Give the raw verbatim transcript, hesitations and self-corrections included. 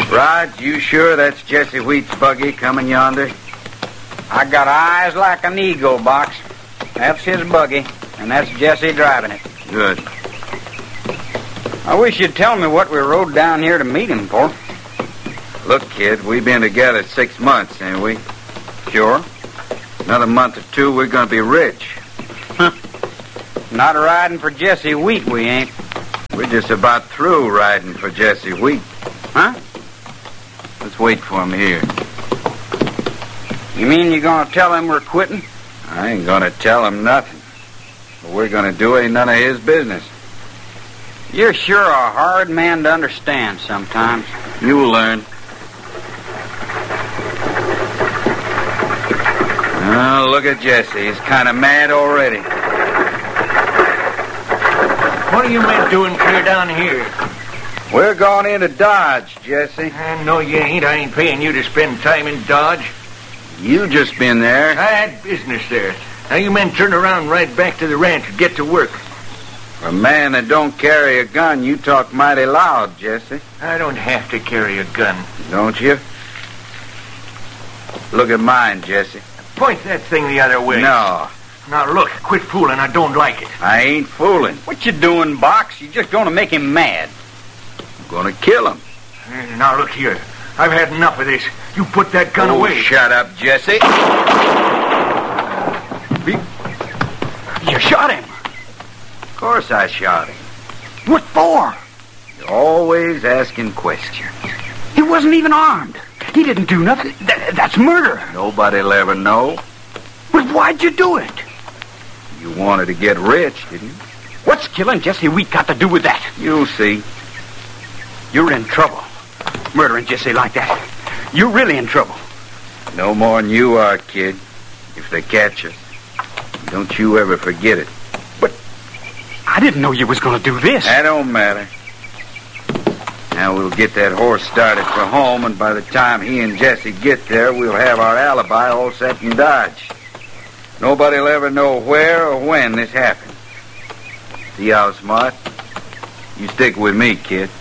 Rod, you sure that's Jesse Wheat's buggy coming yonder? I got eyes like an eagle, Box. That's his buggy, and that's Jesse driving it. Good. I wish you'd tell me what we rode down here to meet him for. Look, kid, we've been together six months, ain't we? Sure. Another month or two, we're going to be rich. Not riding for Jesse Wheat, we ain't. We're just about through riding for Jesse Wheat. Huh? Let's wait for him here. You mean you're going to tell him we're quitting? I ain't going to tell him nothing. What we're going to do ain't none of his business. You're sure a hard man to understand sometimes. You'll learn. Oh, look at Jesse. He's kind of mad already. What are you men doing clear down here? We're going into Dodge, Jesse. I know you ain't. I ain't paying you to spend time in Dodge. You just been there. I had business there. Now you men turn around right back to the ranch and get to work. For a man that don't carry a gun, you talk mighty loud, Jesse. I don't have to carry a gun. Don't you? Look at mine, Jesse. Point that thing the other way. No. Now look, quit fooling. I don't like it. I ain't fooling. What you doing, Box? You're just going to make him mad. I'm going to kill him. Uh, Now look here. I've had enough of this. You put that gun oh, away. Shut up, Jesse. You shot him. Of course I shot him. What for? You're always asking questions. He wasn't even armed. He didn't do nothing. Th- that's murder. Nobody'll ever know. But why'd you do it? You wanted to get rich, didn't you? What's killing Jesse Wheat got to do with that? You'll see. You're in trouble. Murdering Jesse like that. You're really in trouble. No more than you are, kid. If they catch us. Don't you ever forget it. But I didn't know you was going to do this. That don't matter. Now we'll get that horse started for home, and by the time he and Jesse get there, we'll have our alibi all set in Dodge. Nobody'll ever know where or when this happened. See how smart? You stick with me, kid.